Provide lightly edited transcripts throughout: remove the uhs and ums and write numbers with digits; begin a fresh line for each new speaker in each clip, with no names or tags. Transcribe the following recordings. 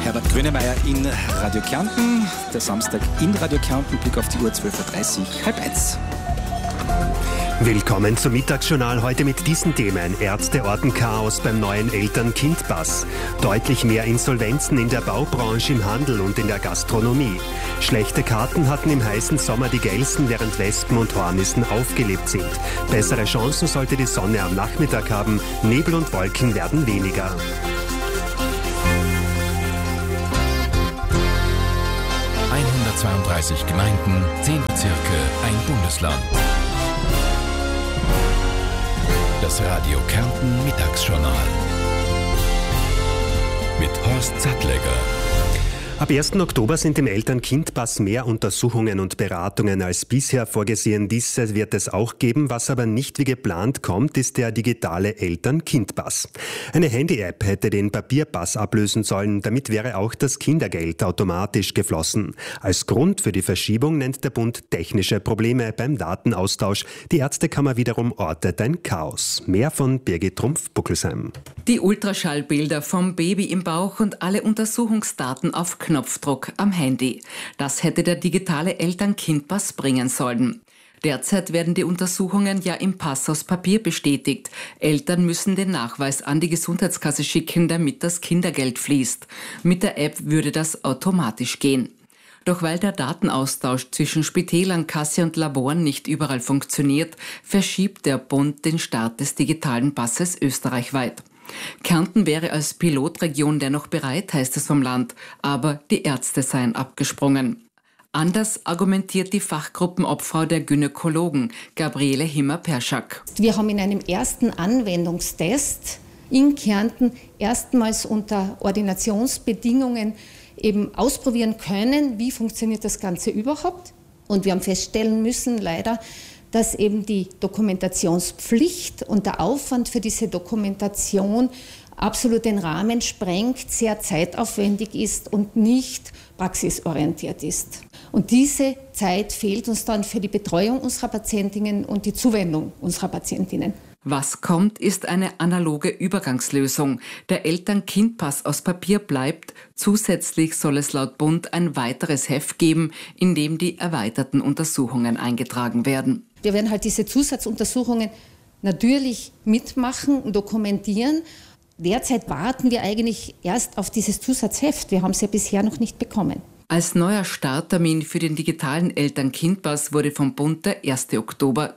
Herbert Grönemeyer in Radio Kärnten. Der Samstag in Radio Kärnten, Blick auf die Uhr 12.30 Uhr, 12:30.
Willkommen zum Mittagsjournal, heute mit diesen Themen. Ärzteortenchaos beim neuen Eltern-Kind-Pass. Deutlich mehr Insolvenzen in der Baubranche, im Handel und in der Gastronomie. Schlechte Karten hatten im heißen Sommer die Gelsen, während Wespen und Hornissen aufgelebt sind. Bessere Chancen sollte die Sonne am Nachmittag haben. Nebel und Wolken werden weniger.
...132 Gemeinden, 10 Bezirke, ein Bundesland. Das Radio Kärnten Mittagsjournal mit Horst Sattlegger.
Ab 1. Oktober sind im Eltern-Kind-Pass mehr Untersuchungen und Beratungen als bisher vorgesehen. Diese wird es auch geben. Was aber nicht wie geplant kommt, ist der digitale Eltern-Kind-Pass. Eine Handy-App hätte den Papierpass ablösen sollen. Damit wäre auch das Kindergeld automatisch geflossen. Als Grund für die Verschiebung nennt der Bund technische Probleme beim Datenaustausch. Die Ärztekammer wiederum ortet ein Chaos. Mehr von Birgit Trumpf-Buckelsheim.
Die Ultraschallbilder vom Baby im Bauch und alle Untersuchungsdaten auf Knopfdruck am Handy. Das hätte der digitale Eltern-Kind-Pass bringen sollen. Derzeit werden die Untersuchungen ja im Pass aus Papier bestätigt. Eltern müssen den Nachweis an die Gesundheitskasse schicken, damit das Kindergeld fließt. Mit der App würde das automatisch gehen. Doch weil der Datenaustausch zwischen Spitälern, Kasse und Laboren nicht überall funktioniert, verschiebt der Bund den Start des digitalen Passes österreichweit. Kärnten wäre als Pilotregion dennoch bereit, heißt es vom Land, aber die Ärzte seien abgesprungen. Anders argumentiert die Fachgruppenobfrau der Gynäkologen, Gabriele Himmer-Perschak.
Wir haben in einem ersten Anwendungstest in Kärnten erstmals unter Ordinationsbedingungen eben ausprobieren können, wie funktioniert das Ganze überhaupt. Und wir haben feststellen müssen, leider, dass eben die Dokumentationspflicht und der Aufwand für diese Dokumentation absolut den Rahmen sprengt, sehr zeitaufwendig ist und nicht praxisorientiert ist. Und diese Zeit fehlt uns dann für die Betreuung unserer Patientinnen und die Zuwendung unserer Patientinnen.
Was kommt, ist eine analoge Übergangslösung. Der Eltern-Kind-Pass aus Papier bleibt. Zusätzlich soll es laut Bund ein weiteres Heft geben, in dem die erweiterten Untersuchungen eingetragen werden.
Wir werden halt diese Zusatzuntersuchungen natürlich mitmachen und dokumentieren. Derzeit warten wir eigentlich erst auf dieses Zusatzheft. Wir haben es ja bisher noch nicht bekommen.
Als neuer Starttermin für den digitalen Eltern-Kind-Pass wurde vom Bund der 1. Oktober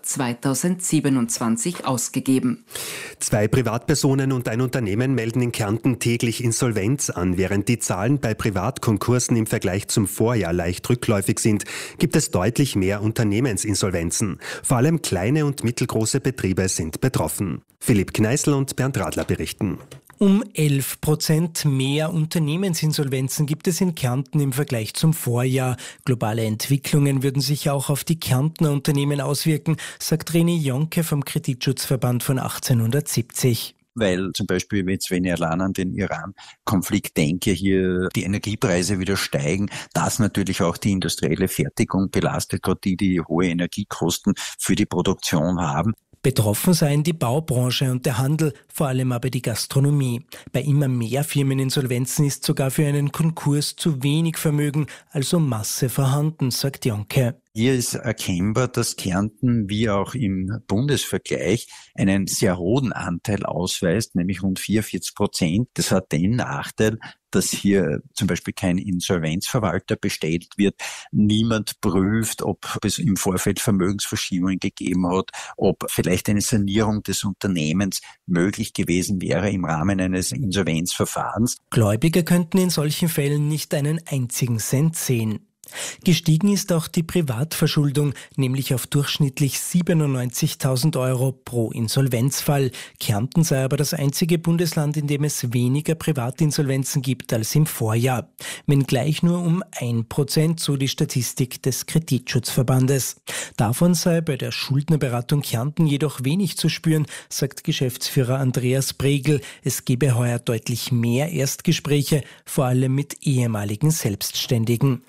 2027 ausgegeben.
2 Privatpersonen und ein Unternehmen melden in Kärnten täglich Insolvenz an. Während die Zahlen bei Privatkonkursen im Vergleich zum Vorjahr leicht rückläufig sind, gibt es deutlich mehr Unternehmensinsolvenzen. Vor allem kleine und mittelgroße Betriebe sind betroffen. Philipp Kneißl und Bernd Radler berichten.
Um 11% mehr Unternehmensinsolvenzen gibt es in Kärnten im Vergleich zum Vorjahr. Globale Entwicklungen würden sich auch auf die Kärntner Unternehmen auswirken, sagt René Jonke vom Kreditschutzverband von 1870.
Weil zum Beispiel, wenn ich allein an den Iran-Konflikt denke, hier die Energiepreise wieder steigen, das natürlich auch die industrielle Fertigung belastet, gerade die hohe Energiekosten für die Produktion haben.
Betroffen seien die Baubranche und der Handel, vor allem aber die Gastronomie. Bei immer mehr Firmeninsolvenzen ist sogar für einen Konkurs zu wenig Vermögen, also Masse vorhanden, sagt Jonke.
Hier ist erkennbar, dass Kärnten wie auch im Bundesvergleich einen sehr hohen Anteil ausweist, nämlich rund 44%. Das hat den Nachteil, dass hier zum Beispiel kein Insolvenzverwalter bestellt wird. Niemand prüft, ob es im Vorfeld Vermögensverschiebungen gegeben hat, ob vielleicht eine Sanierung des Unternehmens möglich gewesen wäre im Rahmen eines Insolvenzverfahrens.
Gläubiger könnten in solchen Fällen nicht einen einzigen Cent sehen. Gestiegen ist auch die Privatverschuldung, nämlich auf durchschnittlich 97.000 Euro pro Insolvenzfall. Kärnten sei aber das einzige Bundesland, in dem es weniger Privatinsolvenzen gibt als im Vorjahr. Wenngleich nur um 1%, so die Statistik des Kreditschutzverbandes. Davon sei bei der Schuldnerberatung Kärnten jedoch wenig zu spüren, sagt Geschäftsführer Andreas Bregel. Es gebe heuer deutlich mehr Erstgespräche, vor allem mit ehemaligen Selbstständigen.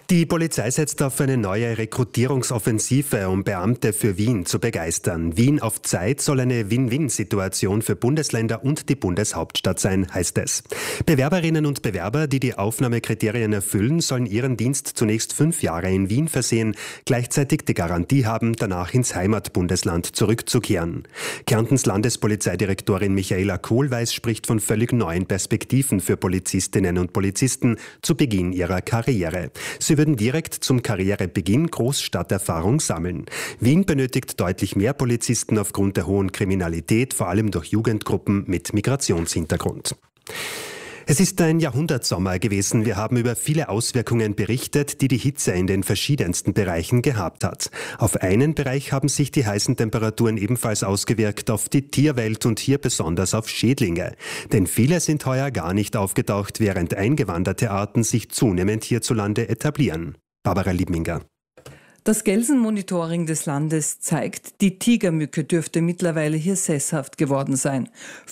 Die Polizei setzt auf eine neue Rekrutierungsoffensive, um Beamte für Wien zu begeistern. Wien auf Zeit soll eine Win-Win-Situation für Bundesländer und die Bundeshauptstadt sein, heißt es. Bewerberinnen und Bewerber, die die Aufnahmekriterien erfüllen, sollen ihren Dienst zunächst 5 Jahre in Wien versehen, gleichzeitig die Garantie haben, danach ins Heimatbundesland zurückzukehren. Kärntens Landespolizeidirektorin Michaela Kohlweis spricht von völlig neuen Perspektiven für Polizistinnen und Polizisten zu Beginn ihrer Karriere. Sie würden direkt zum Karrierebeginn Großstadterfahrung sammeln. Wien benötigt deutlich mehr Polizisten aufgrund der hohen Kriminalität, vor allem durch Jugendgruppen mit Migrationshintergrund. Es ist ein Jahrhundertsommer gewesen. Wir haben über viele Auswirkungen berichtet, die die Hitze in den verschiedensten Bereichen gehabt hat. Auf einen Bereich haben sich die heißen Temperaturen ebenfalls ausgewirkt, auf die Tierwelt und hier besonders auf Schädlinge. Denn viele sind heuer gar nicht aufgetaucht, während eingewanderte Arten sich zunehmend hierzulande etablieren. Barbara Liebminger.
Das Gelsenmonitoring des Landes zeigt, die Tigermücke dürfte mittlerweile hier sesshaft geworden sein.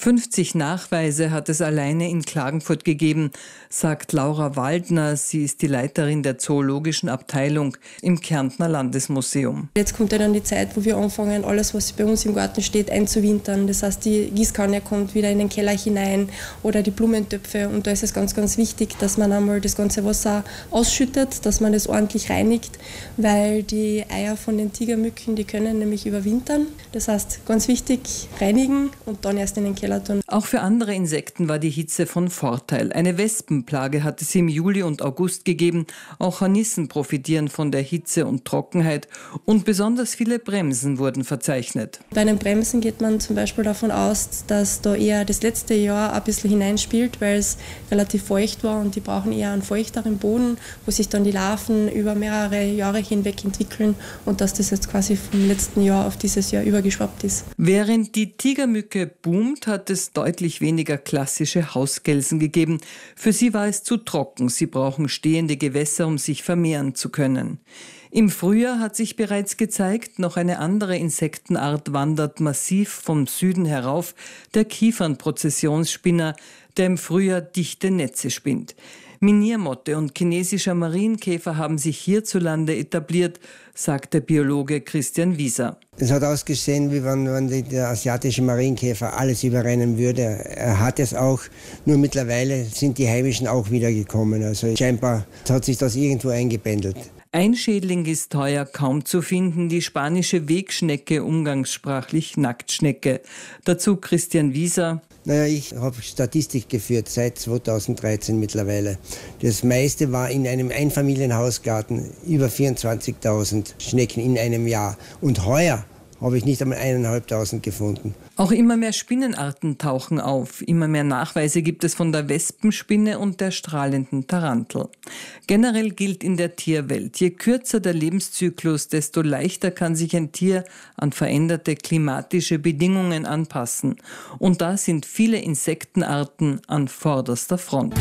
50 Nachweise hat es alleine in Klagenfurt gegeben, sagt Laura Waldner. Sie ist die Leiterin der zoologischen Abteilung im Kärntner Landesmuseum.
Jetzt kommt ja dann die Zeit, wo wir anfangen, alles, was bei uns im Garten steht, einzuwintern. Das heißt, die Gießkanne kommt wieder in den Keller hinein oder die Blumentöpfe. Und da ist es ganz, ganz wichtig, dass man einmal das ganze Wasser ausschüttet, dass man das ordentlich reinigt, weil die Eier von den Tigermücken, die können nämlich überwintern. Das heißt, ganz wichtig, reinigen und dann erst in den Keller tun.
Auch für andere Insekten war die Hitze von Vorteil. Eine Wespenplage hat es im Juli und August gegeben. Auch Hornissen profitieren von der Hitze und Trockenheit. Und besonders viele Bremsen wurden verzeichnet.
Bei den Bremsen geht man zum Beispiel davon aus, dass da eher das letzte Jahr ein bisschen hineinspielt, weil es relativ feucht war und die brauchen eher einen feuchteren Boden, wo sich dann die Larven über mehrere Jahre hinweg entwickeln und dass das jetzt quasi vom letzten Jahr auf dieses Jahr übergeschwappt ist.
Während die Tigermücke boomt, hat es deutlich weniger klassische Hausgelsen gegeben. Für sie war es zu trocken. Sie brauchen stehende Gewässer, um sich vermehren zu können. Im Frühjahr hat sich bereits gezeigt, noch eine andere Insektenart wandert massiv vom Süden herauf, der Kiefernprozessionsspinner, der im Frühjahr dichte Netze spinnt. Miniermotte und chinesischer Marienkäfer haben sich hierzulande etabliert, sagt der Biologe Christian Wieser.
Es hat ausgesehen, wie wenn der asiatische Marienkäfer alles überrennen würde. Er hat es auch, nur mittlerweile sind die Heimischen auch wieder gekommen. Also scheinbar hat sich das irgendwo eingependelt.
Ein Schädling ist heuer kaum zu finden, die spanische Wegschnecke, umgangssprachlich Nacktschnecke. Dazu Christian Wieser.
Ich habe Statistik geführt seit 2013 mittlerweile. Das meiste war in einem Einfamilienhausgarten, über 24.000 Schnecken in einem Jahr. Und heuer habe ich nicht einmal 1.500 gefunden.
Auch immer mehr Spinnenarten tauchen auf. Immer mehr Nachweise gibt es von der Wespenspinne und der strahlenden Tarantel. Generell gilt in der Tierwelt, je kürzer der Lebenszyklus, desto leichter kann sich ein Tier an veränderte klimatische Bedingungen anpassen. Und da sind viele Insektenarten an vorderster Front.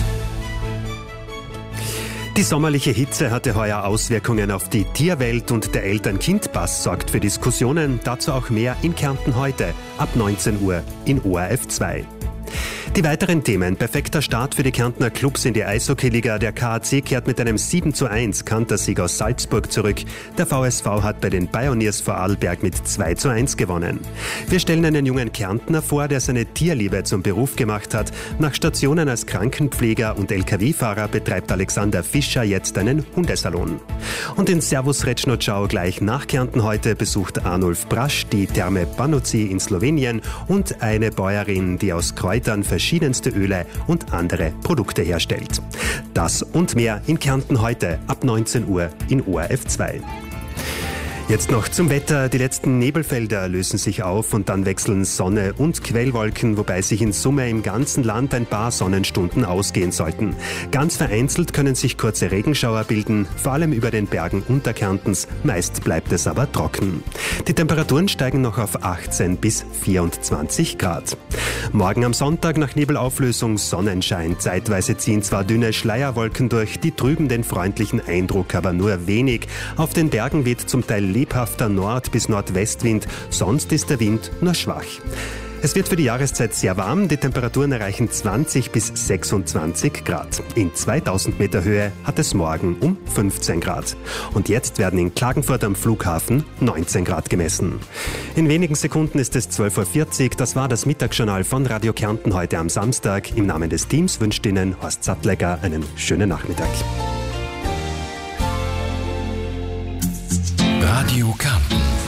Die sommerliche Hitze hatte heuer Auswirkungen auf die Tierwelt und der Eltern-Kind-Pass sorgt für Diskussionen. Dazu auch mehr in Kärnten heute ab 19 Uhr in ORF 2. Die weiteren Themen. Perfekter Start für die Kärntner Clubs in die Eishockeyliga. Der KAC kehrt mit einem 7:1 Kantersieg aus Salzburg zurück. Der VSV hat bei den Pioneers Vorarlberg mit 2:1 gewonnen. Wir stellen einen jungen Kärntner vor, der seine Tierliebe zum Beruf gemacht hat. Nach Stationen als Krankenpfleger und LKW-Fahrer betreibt Alexander Fischer jetzt einen Hundesalon. Und in Servus Rechnocau gleich nach Kärnten heute besucht Arnulf Brasch die Therme Banuci in Slowenien und eine Bäuerin, die aus Kräutern verschiedenste Öle und andere Produkte herstellt. Das und mehr in Kärnten heute ab 19 Uhr in ORF 2. Jetzt noch zum Wetter. Die letzten Nebelfelder lösen sich auf und dann wechseln Sonne und Quellwolken, wobei sich in Summe im ganzen Land ein paar Sonnenstunden ausgehen sollten. Ganz vereinzelt können sich kurze Regenschauer bilden, vor allem über den Bergen Unterkärntens. Meist bleibt es aber trocken. Die Temperaturen steigen noch auf 18 bis 24 Grad. Morgen am Sonntag nach Nebelauflösung Sonnenschein. Zeitweise ziehen zwar dünne Schleierwolken durch, die trüben den freundlichen Eindruck aber nur wenig. Auf den Bergen weht zum Teil lebhafter Nord- bis Nordwestwind, sonst ist der Wind nur schwach. Es wird für die Jahreszeit sehr warm. Die Temperaturen erreichen 20 bis 26 Grad. In 2000 Meter Höhe hat es morgen um 15 Grad. Und jetzt werden in Klagenfurt am Flughafen 19 Grad gemessen. In wenigen Sekunden ist es 12.40 Uhr. Das war das Mittagsjournal von Radio Kärnten heute am Samstag. Im Namen des Teams wünscht Ihnen Horst Sattlegger einen schönen Nachmittag.
Radio Kärnten.